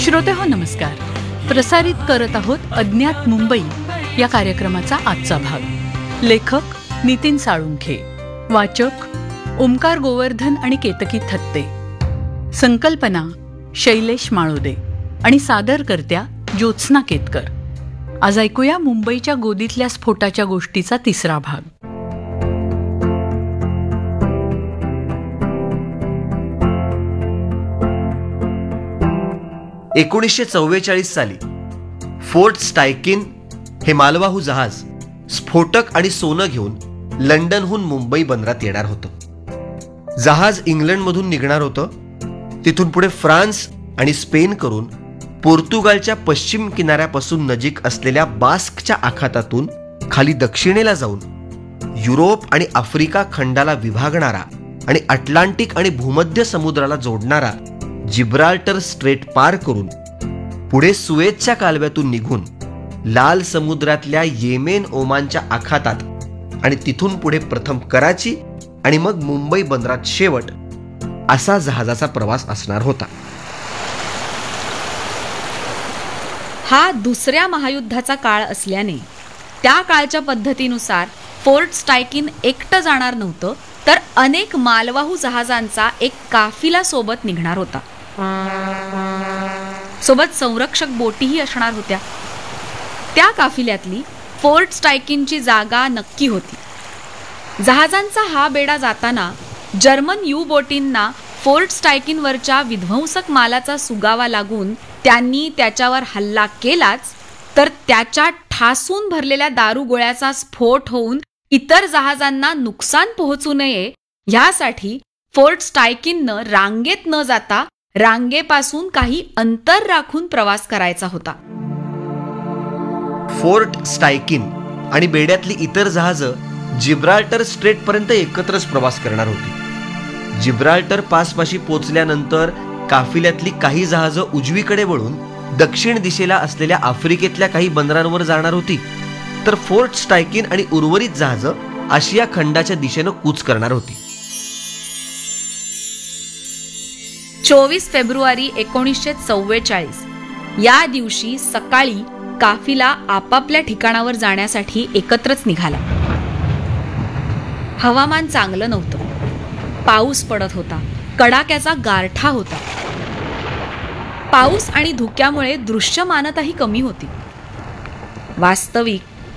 श्रोतेहो नमस्कार. प्रसारित करत आहोत अज्ञात मुंबई या कार्यक्रमाचा आजचा भाग. लेखक नितीन साळुंखे, वाचक ओमकार गोवर्धन आणि केतकी थत्ते, संकल्पना शैलेश माळोदे आणि सादरकर्त्या ज्योत्स्ना केतकर. आज ऐकूया मुंबईच्या गोदीतल्या स्फोटाच्या गोष्टीचा तिसरा भाग. एकोणीसशे 44 फोर्ट स्टायकिन हे मालवाहू जहाज स्फोटक आणि सोनं घेऊन लंडनहून मुंबई बंदरात येणार होतं. जहाज इंग्लंडमधून निघणार होतं. तिथून पुढे फ्रान्स आणि स्पेन करून पोर्तुगालच्या पश्चिम किनाऱ्यापासून नजीक असलेल्या बास्कच्या आखातातून खाली दक्षिणेला जाऊन युरोप आणि आफ्रिका खंडाला विभागणारा आणि अटलांटिक आणि भूमध्य समुद्राला जोडणारा जिब्राल्टर स्ट्रेट पार करून पुढे सुएझच्या कालव्यातून निघून लाल समुद्रातल्या येमेन ओमानच्या आखातात आणि तिथून पुढे प्रथम कराची आणि मग मुंबई बंदरात शेवट असा जहाजाचा प्रवास असणार होता. हा दुसऱ्या महायुद्धाचा काळ असल्याने त्या काळच्या पद्धतीनुसार फोर्ट स्टायकिन एकटं जाणार नव्हतं, तर अनेक मालवाहू जहाजांचा एक काफिला सोबत निघणार होता. सोबत संरक्षक बोटीही असणार होत्या. त्या काफिल्यातली फोर्ट स्टायकिनची जागा नक्की होती. जहाजांचा हा बेडा जाताना जर्मन यू बोटींना फोर्ट स्टायकिनवरच्या विध्वंसक मालाचा सुगावा लागून त्यांनी त्याच्यावर हल्ला केलाच, तर त्याच्या ठासून भरलेल्या दारुगोळ्याचा स्फोट होऊन इतर जहाजांना नुकसान पोहोचू नये ह्यासाठी फोर्ट स्टायकिननं रांगेत न जाता रांगेपासून काही अंतर राखून प्रवास करायचा होता. फोर्ट स्टायकिन आणि बेड्यातली इतर जहाजं जिब्राल्टर स्ट्रेटपर्यंत एकत्रच प्रवास करणार होती. जिब्राल्टर पासपाशी पोचल्यानंतर काफिल्यातली काही जहाजं उजवीकडे वळून दक्षिण दिशेला असलेल्या आफ्रिकेतल्या काही बंदरांवर जाणार होती, तर फोर्ट स्टायकिन आणि उर्वरित जहाजं आशिया खंडाच्या दिशेनं कूच करणार होती. 24 फेब्रुवारी 1944 या दिवशी सकाळी काफिला आपापल्या ठिकाणावर जाण्यासाठी एकत्रच निघाला. हवामान चांगलं नव्हतं. पाऊस पडत होता. कडाक्याचा गारठा होता. पाऊस आणि धुक्यामुळे दृश्यमानताही कमी होती. वास्तविक